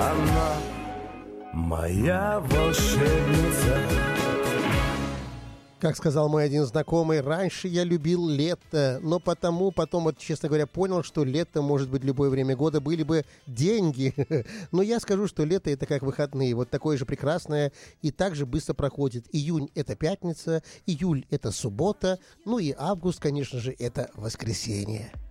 она моя волшебница. Как сказал мой один знакомый, раньше я любил лето, но потом, вот, честно говоря, понял, что лето может быть любое время года, были бы деньги. Но я скажу, что лето — это как выходные, вот такое же прекрасное и так же быстро проходит. Июнь — это пятница, июль — это суббота, ну и август, конечно же, это воскресенье.